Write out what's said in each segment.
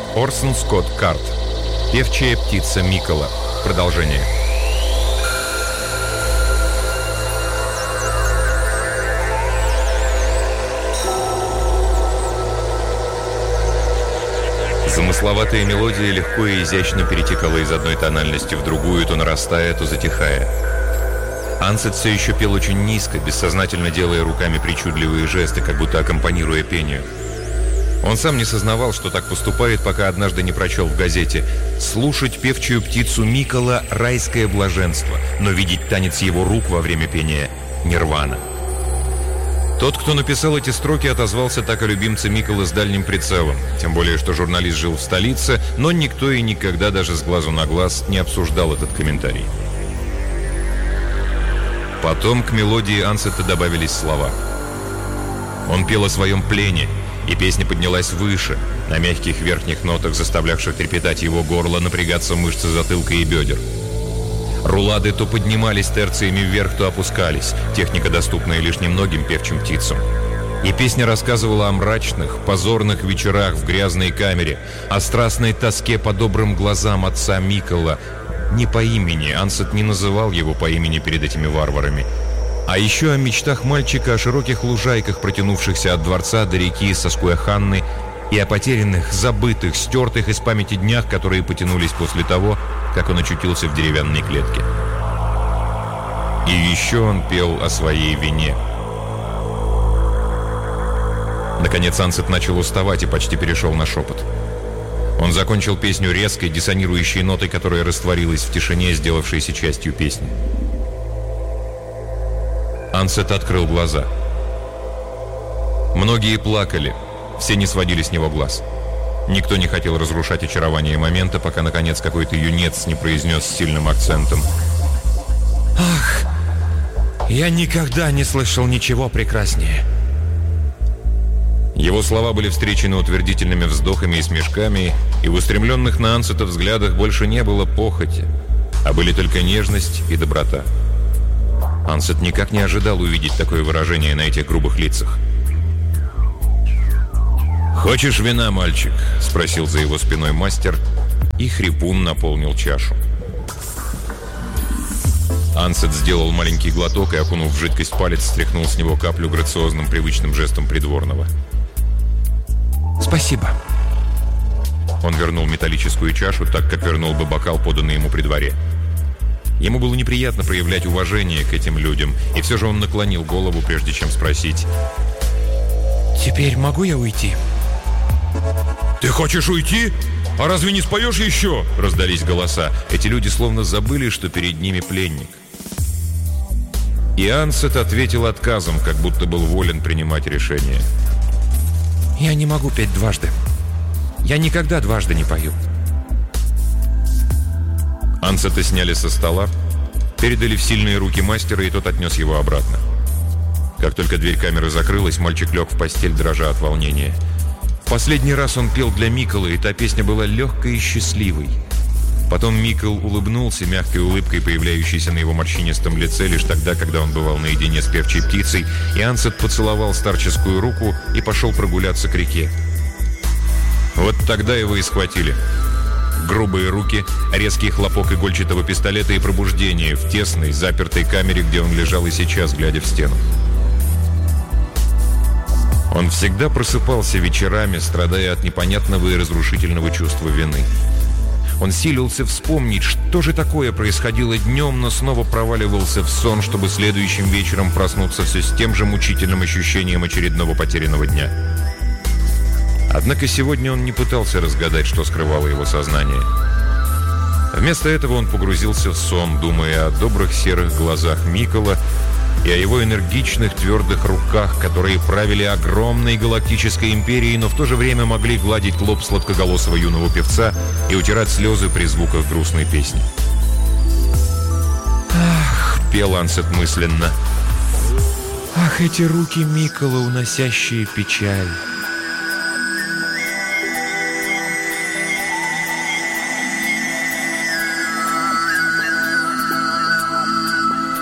Орсон Скотт Кард. Певчая птица Микола. Продолжение. Замысловатая мелодия легко и изящно перетекала из одной тональности в другую, то нарастая, то затихая. Ансет все еще пел очень низко, бессознательно делая руками причудливые жесты, как будто аккомпанируя пению. Он сам не сознавал, что так поступает, пока однажды не прочел в газете: «Слушать певчую птицу Микола – райское блаженство, но видеть танец его рук во время пения – нирвана». Тот, кто написал эти строки, отозвался так о любимце Микола с дальним прицелом, тем более, что журналист жил в столице, но никто и никогда даже с глазу на глаз не обсуждал этот комментарий. Потом к мелодии Ансета добавились слова. Он пел о своем плене, и песня поднялась выше, на мягких верхних нотах, заставлявших трепетать его горло, напрягаться мышцы затылка и бедер. Рулады то поднимались терциями вверх, то опускались, техника, доступная лишь немногим певчим птицам. И песня рассказывала о мрачных, позорных вечерах в грязной камере, о страстной тоске по добрым глазам отца Микола. Не по имени, Ансет не называл его по имени перед этими варварами. А еще о мечтах мальчика, о широких лужайках, протянувшихся от дворца до реки Саскуэханны, и о потерянных, забытых, стертых из памяти днях, которые потянулись после того, как он очутился в деревянной клетке. И еще он пел о своей вине. Наконец Ансет начал уставать и почти перешел на шепот. Он закончил песню резкой, диссонирующей нотой, которая растворилась в тишине, сделавшейся частью песни. Ансет открыл глаза. Многие плакали, все не сводили с него глаз. Никто не хотел разрушать очарование момента, пока, наконец, какой-то юнец не произнес с сильным акцентом: «Ах, я никогда не слышал ничего прекраснее». Его слова были встречены утвердительными вздохами и смешками, и в устремленных на Ансета взглядах больше не было похоти, а были только нежность и доброта. Ансет никак не ожидал увидеть такое выражение на этих грубых лицах. «Хочешь вина, мальчик?» — спросил за его спиной мастер, и хрипун наполнил чашу. Ансет сделал маленький глоток и, окунув в жидкость палец, стряхнул с него каплю грациозным привычным жестом придворного. «Спасибо». Он вернул металлическую чашу, так как вернул бы бокал, поданный ему при дворе. Ему было неприятно проявлять уважение к этим людям, и все же он наклонил голову, прежде чем спросить: «Теперь могу я уйти?» «Ты хочешь уйти? А разве не споешь еще?» — раздались голоса. Эти люди словно забыли, что перед ними пленник. И Ансет ответил отказом, как будто был волен принимать решение. «Я не могу петь дважды. Я никогда дважды не пою». Ансета сняли со стола, передали в сильные руки мастера, и тот отнес его обратно. Как только дверь камеры закрылась, мальчик лег в постель, дрожа от волнения. В последний раз он пел для Микола, и та песня была легкой и счастливой. Потом Микол улыбнулся мягкой улыбкой, появляющейся на его морщинистом лице лишь тогда, когда он бывал наедине с певчей птицей, и Ансет поцеловал старческую руку и пошел прогуляться к реке. Вот тогда его и схватили. Грубые руки, резкий хлопок игольчатого пистолета и пробуждение в тесной, запертой камере, где он лежал и сейчас, глядя в стену. Он всегда просыпался вечерами, страдая от непонятного и разрушительного чувства вины. Он силился вспомнить, что же такое происходило днем, но снова проваливался в сон, чтобы следующим вечером проснуться все с тем же мучительным ощущением очередного потерянного дня. Однако сегодня он не пытался разгадать, что скрывало его сознание. Вместо этого он погрузился в сон, думая о добрых серых глазах Микола и о его энергичных твердых руках, которые правили огромной галактической империей, но в то же время могли гладить лоб сладкоголосого юного певца и утирать слезы при звуках грустной песни. «Ах!» — пел Ансет мысленно. «Ах, эти руки Микола, уносящие печаль!»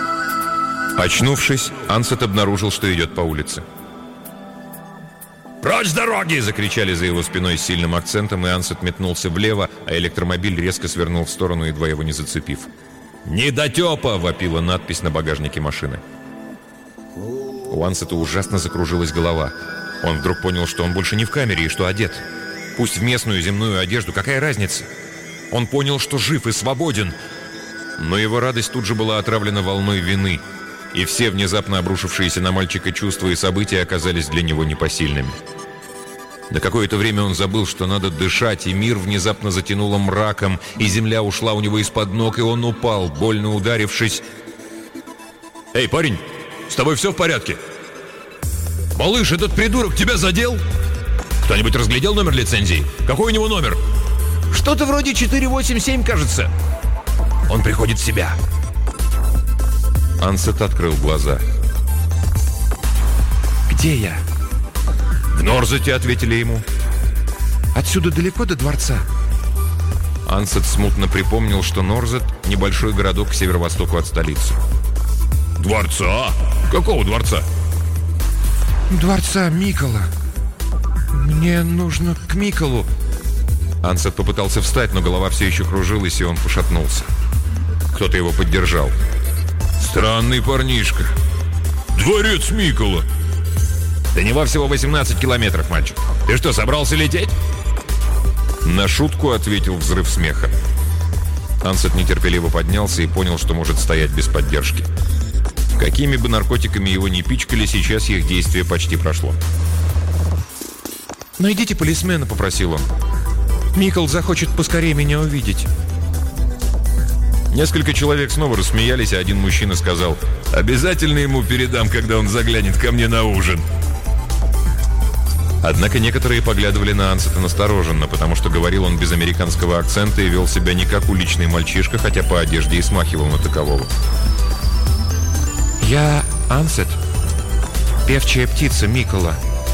Очнувшись, Ансет обнаружил, что идет по улице. «Прочь с дороги!» — закричали за его спиной с сильным акцентом, и Ансет метнулся влево, а электромобиль резко свернул в сторону, едва его не зацепив. «Недотепа!» — вопила надпись на багажнике машины. У Ансета ужасно закружилась голова. Он вдруг понял, что он больше не в камере и что одет. Пусть в местную земную одежду, какая разница? Он понял, что жив и свободен. Но его радость тут же была отравлена волной вины, и все внезапно обрушившиеся на мальчика чувства и события оказались для него непосильными. На какое-то время он забыл, что надо дышать, и мир внезапно затянуло мраком, и земля ушла у него из-под ног, и он упал, больно ударившись. «Эй, парень, с тобой все в порядке? Малыш, этот придурок тебя задел? Кто-нибудь разглядел номер лицензии? Какой у него номер?» «Что-то вроде 487, кажется». «Он приходит в себя». Ансет открыл глаза. «Где я?» «В Норзете», — ответили ему. «Отсюда далеко до дворца?» Ансет смутно припомнил, что Норзет — небольшой городок к северо-востоку от столицы. «Дворца? Какого дворца?» «Дворца Микола. Мне нужно к Миколу». Ансет попытался встать, но голова все еще кружилась, и он пошатнулся. Кто-то его поддержал. «Странный парнишка. Дворец Микола». «До него всего 18 километров, мальчик. Ты что, собрался лететь?» На шутку ответил взрыв смеха. Ансет нетерпеливо поднялся и понял, что может стоять без поддержки. Какими бы наркотиками его ни пичкали, сейчас их действие почти прошло. «Найдите полисмена», — попросил он. «Микол захочет поскорее меня увидеть». Несколько человек снова рассмеялись, а один мужчина сказал: «Обязательно ему передам, когда он заглянет ко мне на ужин». Однако некоторые поглядывали на Ансета настороженно, потому что говорил он без американского акцента и вел себя не как уличный мальчишка, хотя по одежде и смахивал на такового. «Я Ансет, певчая птица Микола».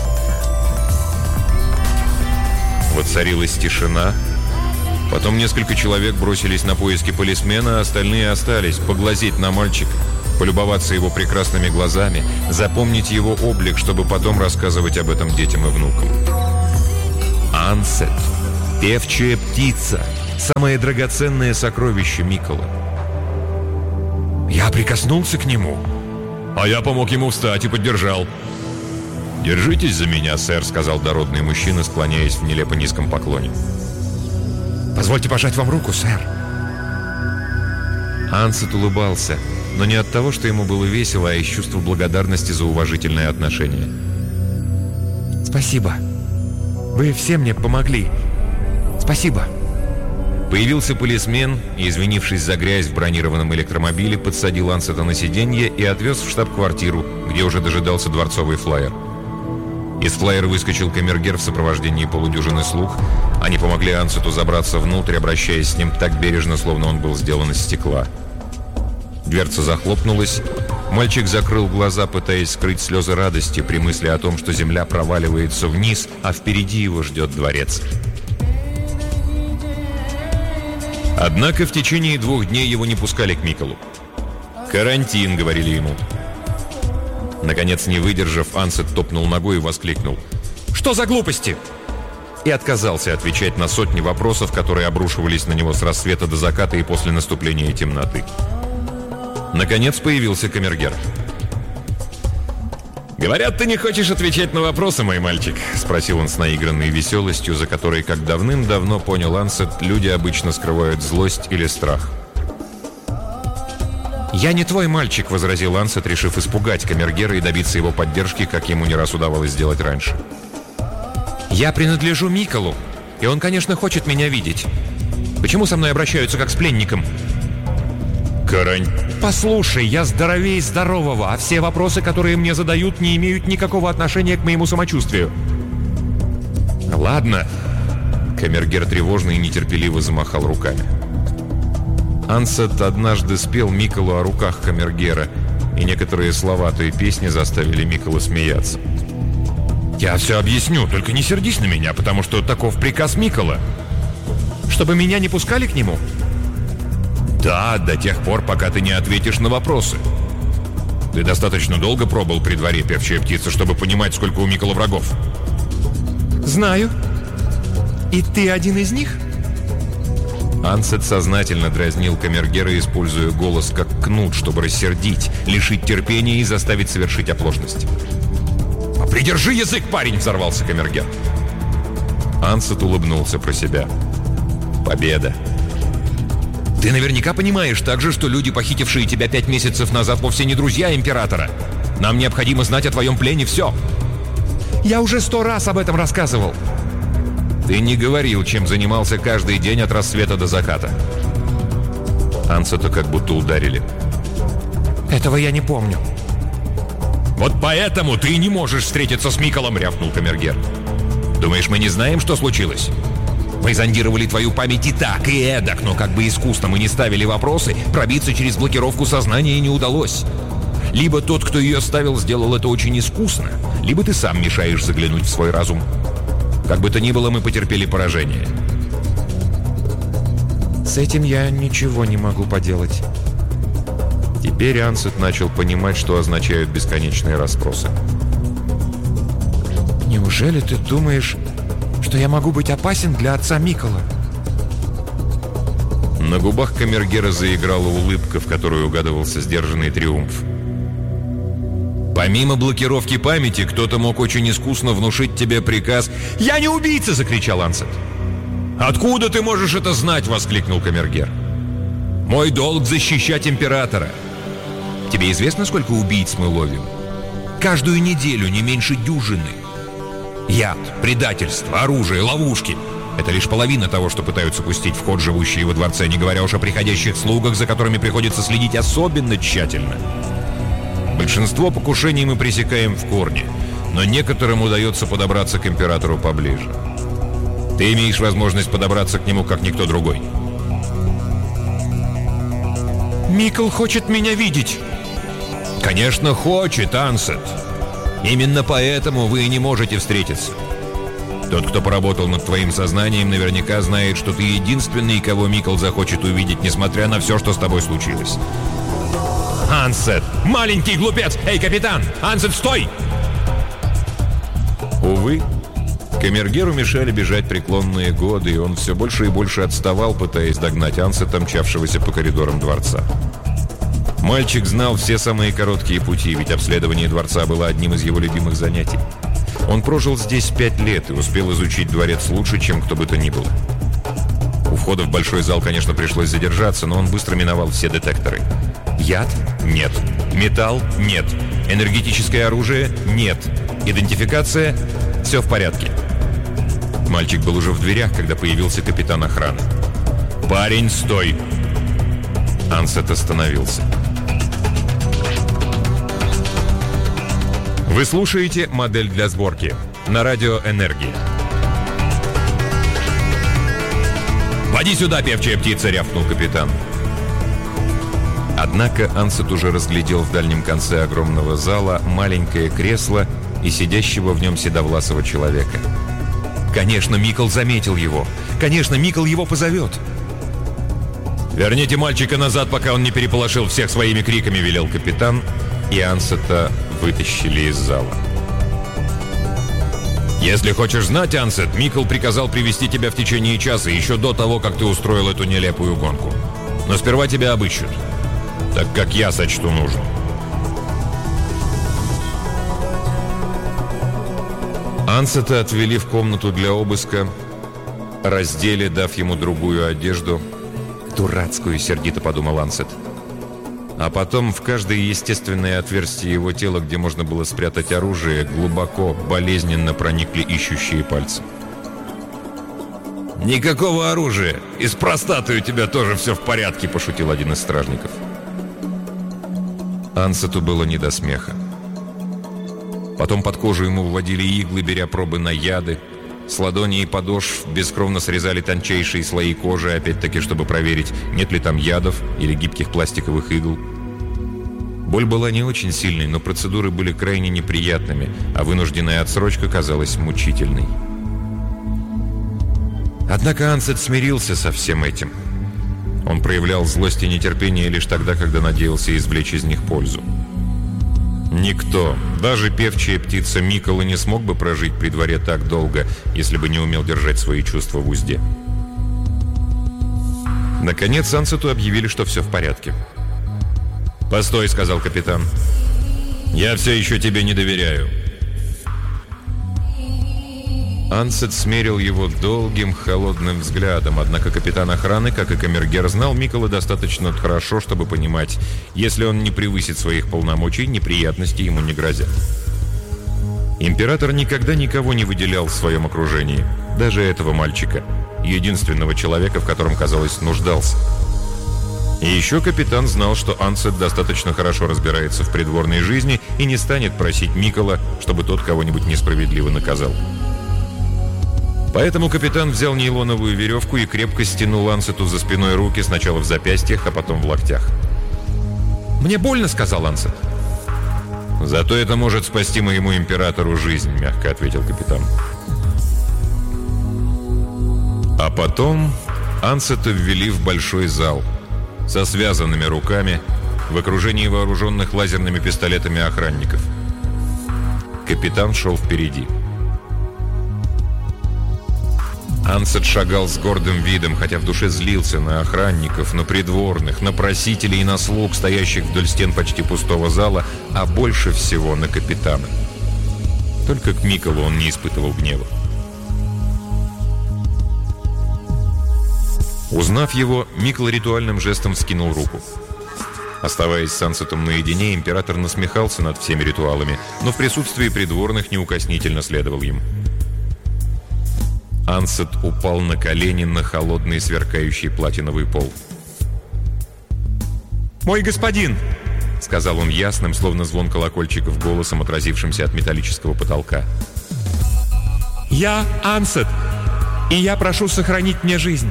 Воцарилась тишина. Потом несколько человек бросились на поиски полисмена, а остальные остались поглазеть на мальчика, полюбоваться его прекрасными глазами, запомнить его облик, чтобы потом рассказывать об этом детям и внукам. Ансет, певчая птица, самое драгоценное сокровище Микола. Я прикоснулся к нему. А я помог ему встать и поддержал. «Держитесь за меня, сэр», — сказал дородный мужчина, склоняясь в нелепо низком поклоне. «Позвольте пожать вам руку, сэр». Ансет улыбался, но не от того, что ему было весело, а из чувства благодарности за уважительное отношение. «Спасибо. Вы все мне помогли. Спасибо». Появился полисмен и, извинившись за грязь в бронированном электромобиле, подсадил Ансета на сиденье и отвез в штаб-квартиру, где уже дожидался дворцовый флайер. Из флайера выскочил камергер в сопровождении полудюжины слуг. Они помогли Ансету забраться внутрь, обращаясь с ним так бережно, словно он был сделан из стекла. Дверца захлопнулась. Мальчик закрыл глаза, пытаясь скрыть слезы радости при мысли о том, что земля проваливается вниз, а впереди его ждет дворец. Однако в течение 2 дней его не пускали к Миколу. «Карантин», — говорили ему. Наконец, не выдержав, Ансет топнул ногой и воскликнул: «Что за глупости?» И отказался отвечать на сотни вопросов, которые обрушивались на него с рассвета до заката и после наступления темноты. Наконец появился камергер. «Говорят, ты не хочешь отвечать на вопросы, мой мальчик?» — спросил он с наигранной веселостью, за которой, как давным-давно понял Ансет, люди обычно скрывают злость или страх. «Я не твой мальчик», — возразил Ансет, решив испугать камергера и добиться его поддержки, как ему не раз удавалось сделать раньше. «Я принадлежу Миколу, и он, конечно, хочет меня видеть. Почему со мной обращаются как с пленником?» «Послушай, я здоровее здорового, а все вопросы, которые мне задают, не имеют никакого отношения к моему самочувствию». «Ладно». Камергер тревожно и нетерпеливо замахал руками. Ансет однажды спел Миколу о руках камергера, и некоторые слова той песни заставили Микола смеяться. «Я все объясню, только не сердись на меня, потому что таков приказ Микола». «Чтобы меня не пускали к нему?» «Да, до тех пор, пока ты не ответишь на вопросы. Ты достаточно долго пробыл при дворе, певчая птица, чтобы понимать, сколько у Микола врагов». «Знаю. И ты один из них?» Ансет сознательно дразнил камергера, используя голос как кнут, чтобы рассердить, лишить терпения и заставить совершить оплошность. «Придержи язык, парень!» — взорвался камергер. Ансет улыбнулся про себя. «Победа!» «Ты наверняка понимаешь также, что люди, похитившие тебя 5 месяцев назад, вовсе не друзья императора. Нам необходимо знать о твоем плене все». «Я уже 100 раз об этом рассказывал». «Ты не говорил, чем занимался каждый день от рассвета до заката». Ансета как будто ударили. «Этого я не помню». «Вот поэтому ты не можешь встретиться с Миколом», — рявкнул камергер. «Думаешь, мы не знаем, что случилось? Мы зондировали твою память и так, и эдак, но как бы искусно мы не ставили вопросы, пробиться через блокировку сознания не удалось. Либо тот, кто ее ставил, сделал это очень искусно, либо ты сам мешаешь заглянуть в свой разум. Как бы то ни было, мы потерпели поражение». «С этим я ничего не могу поделать». Теперь Ансет начал понимать, что означают бесконечные расспросы. «Неужели ты думаешь, что я могу быть опасен для отца Микола?» На губах камергера заиграла улыбка, в которой угадывался сдержанный триумф. «Помимо блокировки памяти, кто-то мог очень искусно внушить тебе приказ...» «Я не убийца!» — закричал Ансет. «Откуда ты можешь это знать?» — воскликнул камергер. «Мой долг — защищать императора. Тебе известно, сколько убийц мы ловим? Каждую неделю не меньше дюжины. Яд, предательство, оружие, ловушки — это лишь половина того, что пытаются пустить в ход живущие во дворце, не говоря уж о приходящих слугах, за которыми приходится следить особенно тщательно. Большинство покушений мы пресекаем в корне, но некоторым удается подобраться к императору поближе. Ты имеешь возможность подобраться к нему, как никто другой». «Микол хочет меня видеть». «Конечно, хочет, Ансет. Именно поэтому вы и не можете встретиться. Тот, кто поработал над твоим сознанием, наверняка знает, что ты единственный, кого Микол захочет увидеть, несмотря на все, что с тобой случилось». «Ансет! Маленький глупец! Эй, капитан! Ансет, стой!» Увы, камергеру мешали бежать преклонные годы, и он все больше и больше отставал, пытаясь догнать Ансета, мчавшегося по коридорам дворца. Мальчик знал все самые короткие пути, ведь обследование дворца было одним из его любимых занятий. Он прожил здесь 5 лет и успел изучить дворец лучше, чем кто бы то ни было. У входа в большой зал, конечно, пришлось задержаться, но он быстро миновал все детекторы. Яд? Нет. Металл? Нет. Энергетическое оружие? Нет. Идентификация? Все в порядке. Мальчик был уже в дверях, когда появился капитан охраны. «Парень, стой!» Ансет остановился. Вы слушаете «Модель для сборки» на радио «Энергия». «Поди сюда, певчая птица!» — рявкнул капитан. Однако Ансет уже разглядел в дальнем конце огромного зала маленькое кресло и сидящего в нем седовласого человека. Конечно, Микол заметил его. Конечно, Микол его позовет. «Верните мальчика назад, пока он не переполошил всех своими криками», — велел капитан, и Ансета вытащили из зала. «Если хочешь знать, Ансет, Микол приказал привести тебя в течение часа, еще до того, как ты устроил эту нелепую гонку. Но сперва тебя обыщут, так как я сочту нужным». Ансета отвели в комнату для обыска, раздели, дав ему другую одежду. «Дурацкую», — сердито подумал Ансет. А потом в каждое естественное отверстие его тела, где можно было спрятать оружие, глубоко, болезненно проникли ищущие пальцы. «Никакого оружия! И с простатой у тебя тоже все в порядке!» — пошутил один из стражников. Ансету было не до смеха. Потом под кожу ему вводили иглы, беря пробы на яды. С ладоней и подошв бескровно срезали тончайшие слои кожи, опять-таки, чтобы проверить, нет ли там ядов или гибких пластиковых игл. Боль была не очень сильной, но процедуры были крайне неприятными, а вынужденная отсрочка казалась мучительной. Однако Ансет смирился со всем этим. Он проявлял злость и нетерпение лишь тогда, когда надеялся извлечь из них пользу. Никто, даже певчая птица Микола, не смог бы прожить при дворе так долго, если бы не умел держать свои чувства в узде. Наконец Ансету объявили, что все в порядке. «Постой», — сказал капитан. «Я все еще тебе не доверяю». Ансет смерил его долгим, холодным взглядом, однако капитан охраны, как и камергер, знал Микола достаточно хорошо, чтобы понимать, если он не превысит своих полномочий, неприятности ему не грозят. Император никогда никого не выделял в своем окружении, даже этого мальчика, единственного человека, в котором, казалось, нуждался. И еще капитан знал, что Ансет достаточно хорошо разбирается в придворной жизни и не станет просить Микола, чтобы тот кого-нибудь несправедливо наказал. Поэтому капитан взял нейлоновую веревку и крепко стянул Ансету за спиной руки сначала в запястьях, а потом в локтях. «Мне больно», — сказал Ансет. «Зато это может спасти моему императору жизнь», — мягко ответил капитан. А потом Ансета ввели в большой зал со связанными руками в окружении вооруженных лазерными пистолетами охранников. Капитан шел впереди. Ансет шагал с гордым видом, хотя в душе злился на охранников, на придворных, на просителей и на слуг, стоящих вдоль стен почти пустого зала, а больше всего на капитана. Только к Миколу он не испытывал гнева. Узнав его, Микол ритуальным жестом вскинул руку. Оставаясь с Ансетом наедине, император насмехался над всеми ритуалами, но в присутствии придворных неукоснительно следовал им. Ансет упал на колени на холодный сверкающий платиновый пол. «Мой господин!» — сказал он ясным, словно звон колокольчиков, голосом, отразившимся от металлического потолка. «Я Ансет, и я прошу сохранить мне жизнь».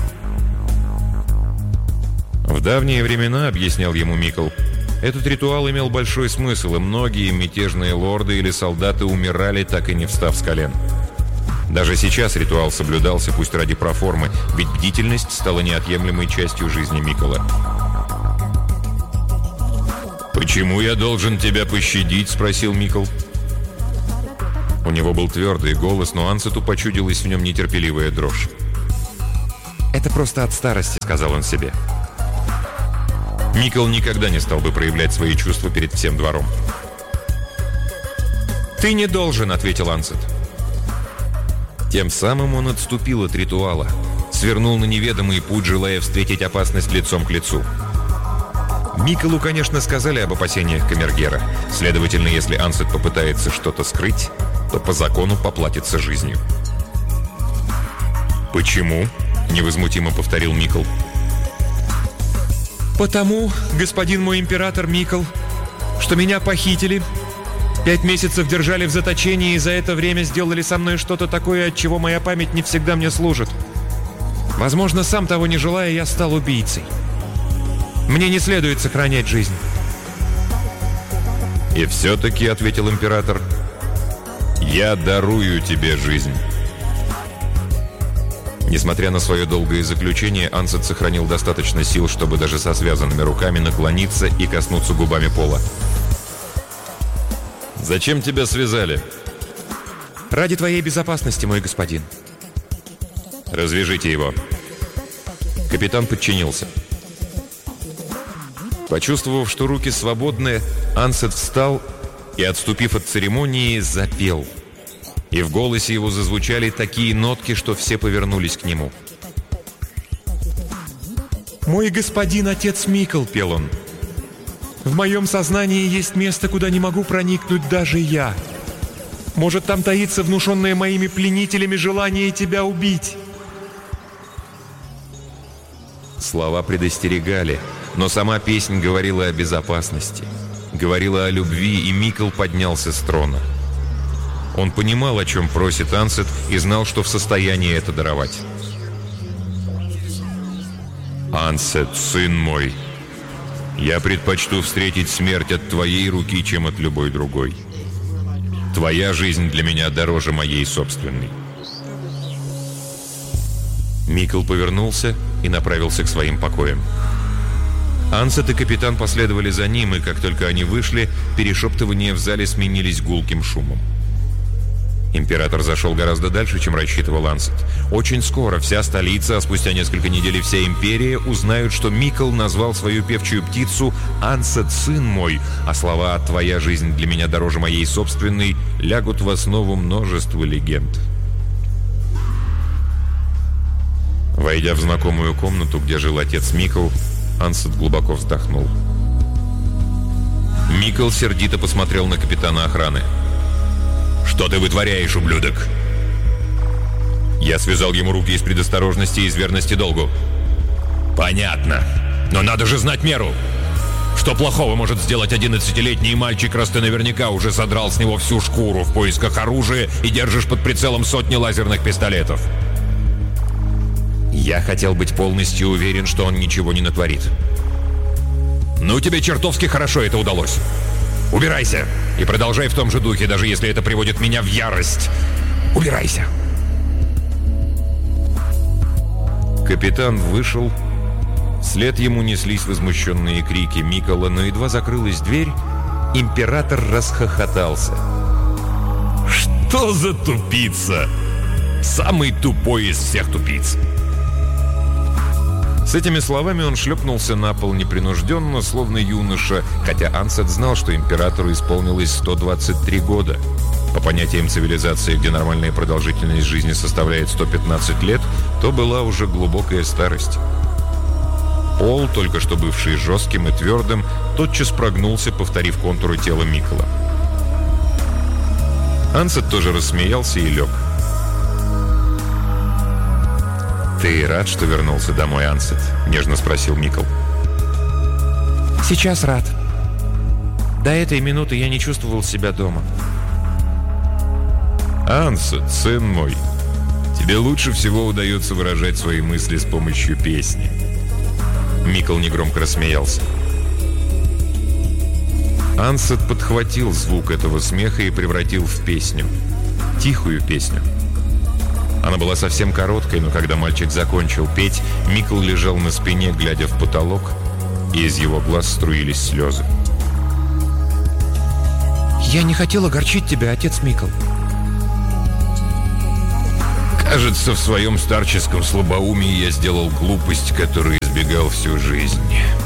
В давние времена, объяснял ему Микол, этот ритуал имел большой смысл, и многие мятежные лорды или солдаты умирали, так и не встав с колен. Даже сейчас ритуал соблюдался, пусть ради проформы, ведь бдительность стала неотъемлемой частью жизни Микола. «Почему я должен тебя пощадить?» — спросил Микол. У него был твердый голос, но Ансету почудилась в нем нетерпеливая дрожь. «Это просто от старости», — сказал он себе. Микол никогда не стал бы проявлять свои чувства перед всем двором. «Ты не должен», — ответил Ансет. Тем самым он отступил от ритуала, свернул на неведомый путь, желая встретить опасность лицом к лицу. Миколу, конечно, сказали об опасениях камергера. Следовательно, если Ансет попытается что-то скрыть, то по закону поплатится жизнью. «Почему?» — невозмутимо повторил Микол. «Потому, господин мой император Микол, что меня похитили, 5 месяцев держали в заточении и за это время сделали со мной что-то такое, от чего моя память не всегда мне служит. Возможно, сам того не желая, я стал убийцей. Мне не следует сохранять жизнь». «И все-таки, — ответил император, — я дарую тебе жизнь». Несмотря на свое долгое заключение, Ансет сохранил достаточно сил, чтобы даже со связанными руками наклониться и коснуться губами пола. «Зачем тебя связали?» «Ради твоей безопасности, мой господин». «Развяжите его». Капитан подчинился. Почувствовав, что руки свободны, Ансет встал и, отступив от церемонии, запел. И в голосе его зазвучали такие нотки, что все повернулись к нему. «Мой господин, отец Микол», — пел он, — «в моем сознании есть место, куда не могу проникнуть даже я. Может, там таится внушенное моими пленителями желание тебя убить». Слова предостерегали, но сама песнь говорила о безопасности, говорила о любви, и Микол поднялся с трона. Он понимал, о чем просит Ансет, и знал, что в состоянии это даровать. «Ансет, сын мой, я предпочту встретить смерть от твоей руки, чем от любой другой. Твоя жизнь для меня дороже моей собственной». Микол повернулся и направился к своим покоям. Ансет и капитан последовали за ним, и как только они вышли, перешептывания в зале сменились гулким шумом. Император зашел гораздо дальше, чем рассчитывал Ансет. Очень скоро вся столица, а спустя несколько недель и вся империя узнают, что Микл назвал свою певчую птицу «Ансет, сын мой», а слова «твоя жизнь для меня дороже моей собственной» лягут в основу множества легенд. Войдя в знакомую комнату, где жил отец Микл, Ансет глубоко вздохнул. Микл сердито посмотрел на капитана охраны. «Что ты вытворяешь, ублюдок?» Я связал ему руки из предосторожности и из верности долгу. «Понятно. Но надо же знать меру. Что плохого может сделать 11-летний мальчик, раз ты наверняка уже содрал с него всю шкуру в поисках оружия и держишь под прицелом сотни лазерных пистолетов?» Я хотел быть полностью уверен, что он ничего не натворит. «Ну, тебе чертовски хорошо это удалось. Убирайся и продолжай в том же духе, даже если это приводит меня в ярость. Убирайся!» Капитан вышел. Вслед ему неслись возмущенные крики Микола, но едва закрылась дверь, император расхохотался. «Что за тупица? Самый тупой из всех тупиц!» С этими словами он шлепнулся на пол непринужденно, словно юноша, хотя Ансет знал, что императору исполнилось 123 года. По понятиям цивилизации, где нормальная продолжительность жизни составляет 115 лет, то была уже глубокая старость. Пол, только что бывший жестким и твердым, тотчас прогнулся, повторив контуры тела Микола. Ансет тоже рассмеялся и лег. «Ты рад, что вернулся домой, Ансет?» — нежно спросил Микл. «Сейчас рад. До этой минуты я не чувствовал себя дома». «Ансет, сын мой, тебе лучше всего удается выражать свои мысли с помощью песни». Микл негромко рассмеялся. Ансет подхватил звук этого смеха и превратил в песню. Тихую песню. Она была совсем короткой, но когда мальчик закончил петь, Микл лежал на спине, глядя в потолок, и из его глаз струились слезы. «Я не хотел огорчить тебя, отец Микл». «Кажется, в своем старческом слабоумии я сделал глупость, которую избегал всю жизнь.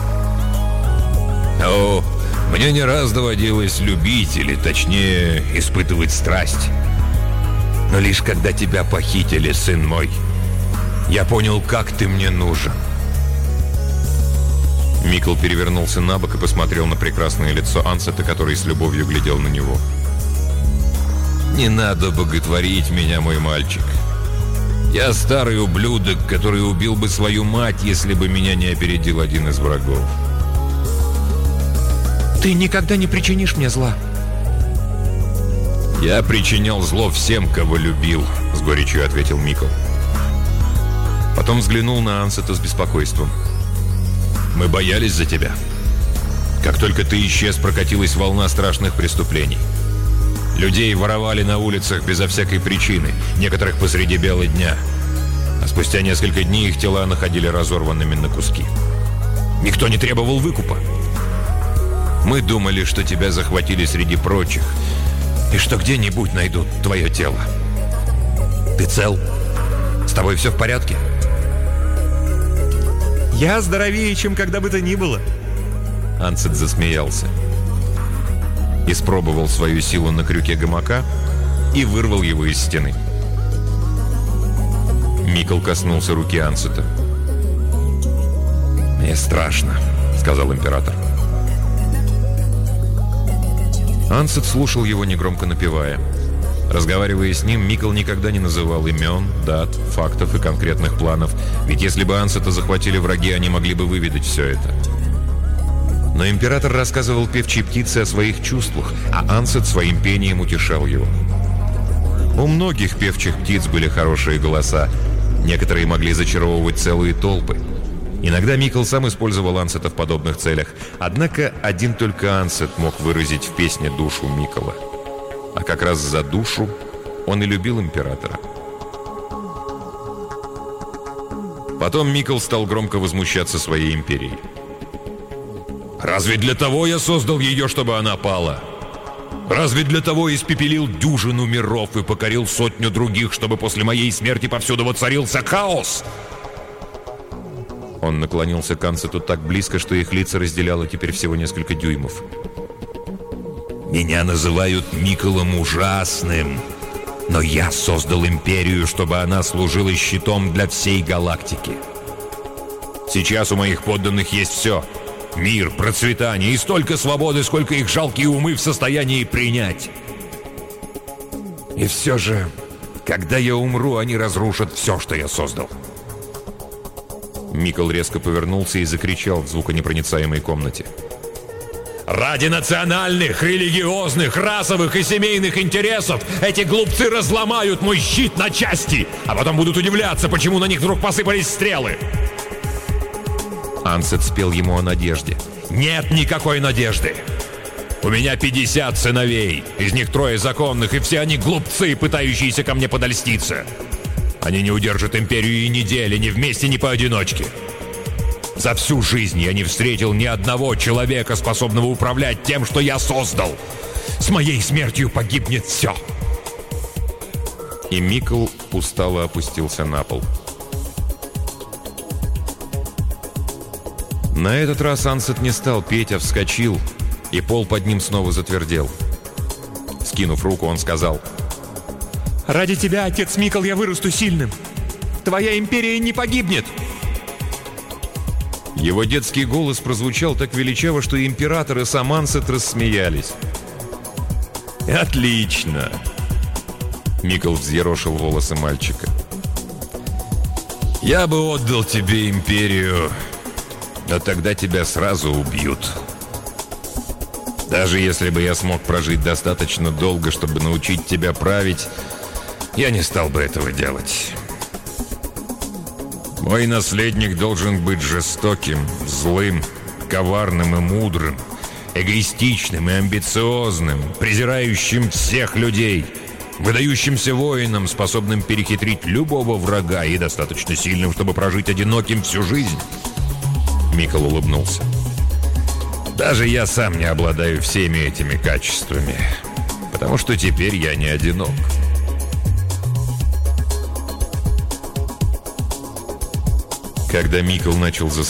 О, мне не раз доводилось любить, или точнее, испытывать страсть. Но лишь когда тебя похитили, сын мой, я понял, как ты мне нужен». Микл перевернулся на бок и посмотрел на прекрасное лицо Ансета, который с любовью глядел на него. «Не надо боготворить меня, мой мальчик. Я старый ублюдок, который убил бы свою мать, если бы меня не опередил один из врагов». «Ты никогда не причинишь мне зла». «Я причинял зло всем, кого любил», — с горечью ответил Микл. Потом взглянул на Ансета с беспокойством. «Мы боялись за тебя. Как только ты исчез, прокатилась волна страшных преступлений. Людей воровали на улицах безо всякой причины, некоторых посреди бела дня. А спустя несколько дней их тела находили разорванными на куски. Никто не требовал выкупа. Мы думали, что тебя захватили среди прочих, и что где-нибудь найдут твое тело. Ты цел? С тобой все в порядке?» «Я здоровее, чем когда бы то ни было». Ансет засмеялся. Испробовал свою силу на крюке гамака и вырвал его из стены. Микл коснулся руки Ансета. «Мне страшно», — сказал император. Ансет слушал его, негромко напевая. Разговаривая с ним, Микл никогда не называл имен, дат, фактов и конкретных планов, ведь если бы Ансета захватили враги, они могли бы выведать все это. Но император рассказывал певчей птице о своих чувствах, а Ансет своим пением утешал его. У многих певчих птиц были хорошие голоса, некоторые могли зачаровывать целые толпы. Иногда Микл сам использовал Ансета в подобных целях, однако один только Ансет мог выразить в песне душу Микола. А как раз за душу он и любил императора. Потом Микл стал громко возмущаться своей империей. Разве для того я создал ее, чтобы она пала? Разве для того испепелил дюжину миров и покорил сотню других, чтобы после моей смерти повсюду воцарился хаос? Он наклонился к Ансету так близко, что их лица разделяло теперь всего несколько дюймов. Меня называют Миколом Ужасным, но я создал империю, чтобы она служила щитом для всей галактики. Сейчас у моих подданных есть все. Мир, процветание и столько свободы, сколько их жалкие умы в состоянии принять. И все же, когда я умру, они разрушат все, что я создал. Микол резко повернулся и закричал в звуконепроницаемой комнате. Ради национальных, религиозных, расовых и семейных интересов эти глупцы разломают мой щит на части, а потом будут удивляться, почему на них вдруг посыпались стрелы. Ансет спел ему о надежде. Нет никакой надежды. У меня 50 сыновей, из них 3 законных, и все они глупцы, пытающиеся ко мне подольститься. Они не удержат империю и недели, ни вместе, ни поодиночке. За всю жизнь я не встретил ни одного человека, способного управлять тем, что я создал. С моей смертью погибнет все. И Микол устало опустился на пол. На этот раз Ансет не стал петь, а вскочил, и пол под ним снова затвердел. Скинув руку, он сказал: «Ради тебя, отец Микол, я вырасту сильным. Твоя империя не погибнет!» Его детский голос прозвучал так величаво, что император и сам Ансет рассмеялись. «Отлично!» Микол взъерошил волосы мальчика. «Я бы отдал тебе империю, но тогда тебя сразу убьют. Даже если бы я смог прожить достаточно долго, чтобы научить тебя править, я не стал бы этого делать. Мой наследник должен быть жестоким, злым, коварным и мудрым, эгоистичным и амбициозным, презирающим всех людей, выдающимся воином, способным перехитрить любого врага и достаточно сильным, чтобы прожить одиноким всю жизнь». Микол улыбнулся. «Даже я сам не обладаю всеми этими качествами, потому что теперь я не одинок». Когда Микол начал засыпать,